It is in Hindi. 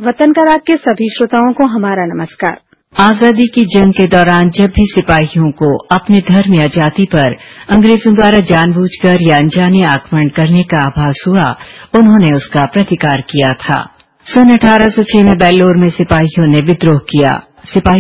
वतन का राग के सभी श्रोताओं को हमारा नमस्कार। आजादी की जंग के दौरान जब भी सिपाहियों को अपने धर्म या जाति पर अंग्रेजों द्वारा जानबूझकर या अनजाने आक्रमण करने का आभास हुआ, उन्होंने उसका प्रतिकार किया था। सन 1806 में बेल्लोर में सिपाहियों ने विद्रोह किया। सिपाही